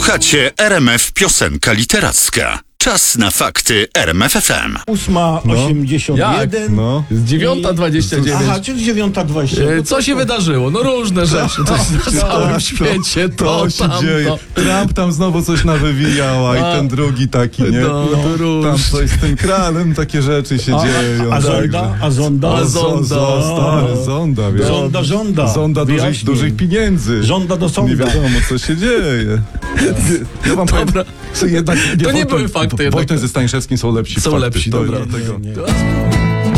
Słuchacie RMF Piosenka Literacka. Czas na fakty RMF FM. 8:81. Jak? No. Z 9:29. Aha, czyli 9:20. Co się wydarzyło? No różne rzeczy. To jest na całym świecie. To się dzieje. Trump tam znowu coś nawywijał, i ten drugi taki, nie? No, to róż. Tam coś z tym kralem, takie rzeczy się dzieją. A zonda? A zonda? A zonda. Stary, zonda, wiesz? Żąda. Zonda dużych pieniędzy. Żąda do sądu. Nie wiadomo, co się dzieje. Ja wam powiem, Dobra. że jednak To nie były fakty jednak. Wojtek ze Staniszewskim są lepsi. Są fakty, lepsi, to dobra. dlatego. Nie.